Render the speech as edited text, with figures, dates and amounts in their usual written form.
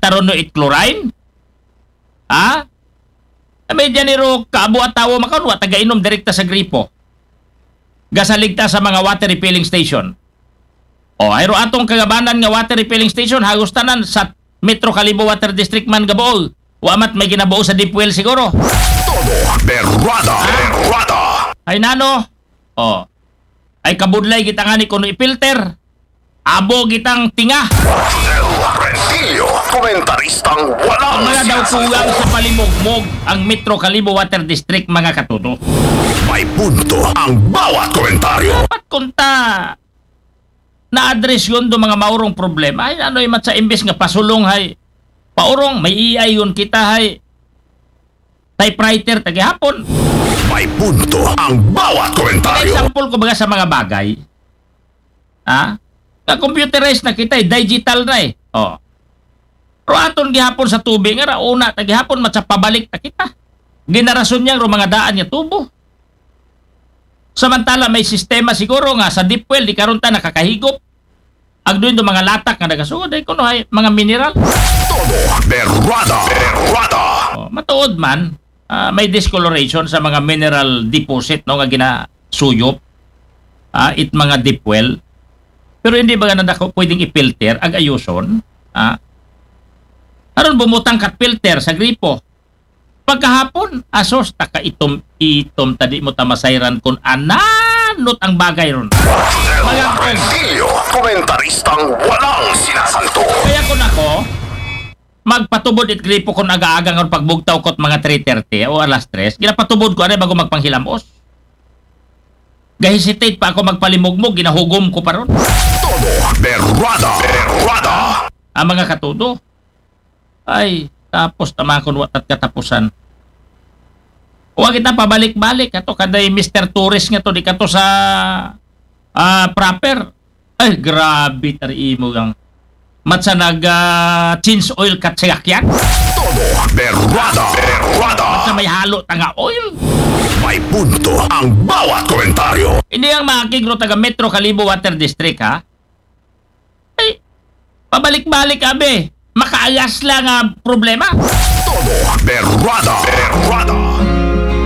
tarono chlorine? Ha? May dyaniro kaabo at tawo makanwa, taga-inom direkta sa gripo. Gasaligta sa mga water refilling station. O, ayro atong kagabanan nga water refilling station, hagos tanan sa Metro Calibo Water District man gabuol. Wamat may ginabuo sa deep well siguro. Todo berwada, berwada. Ay nano, o, ay kabudlay kita nga ni kuno i-filter. Abo gitang tinga. El Rentillo, komentaristang walang Mga daw kulang sa palimugmog ang Metro Calibo Water District mga katuto. May punto ang bawat komentaryo. Dapat kunta na-address yun do mga maurong problema. Ay ano yung sa imbes nga pasulong hay. Paurong, may iay yun kita hay. Typewriter, tagihapon. May punto ang bawat komentaryo. Example ko baga sa mga bagay. Ha? Na computerized na kita, digital na eh. Oh. Pero aton gihapon sa tubig, nga una, tagihapon matsapabalik na kita. Generasyon niya, mga daan niya tubo. Samantala, may sistema siguro nga sa deep well, di karon ta nakakahigop. Agduin do mga latak nga nagasugod, ay kuno hay mga mineral. Todo berwada, berwada. Oh, matuod man, may discoloration sa mga mineral deposit no nga ginasuyop. It mga deep well. Pero hindi ba nga pwedeng i-filter ag ayuson? Aron bumutang kat filter sa gripo. Pagkahapon, asos taka itom tadi mo tamasayran kun ananot ang bagay ron. El Rentillo, komentaristang walang sinasanto. Kaya kun ako, magpatubod it gripo kun aga-aga nga pagbugtaw kot mga 3:30 o alas 3, ginapatubod ko ani bago magpanghilamos. Gahesitate pa ako magpalimugmog, ginahugom ko pa ron. Todo berwada, berwada. Ang mga katudo, ay, tapos tamakon watat katapusan. Huwag kita pabalik-balik. Ato kaday Mr. Tourist nga to, di ka to sa proper. Ay, grabe tari mo gang. Matsa change oil kat sigakyan. Todo berwada, berwada. Matsa may halo tanga oil. May punto ang bawat komentaryo. Hindi ang makikigro taga Metro Calibo Water District ha. Ay, pabalik-balik abe. Makaayas lang ang problema. Todo berwada,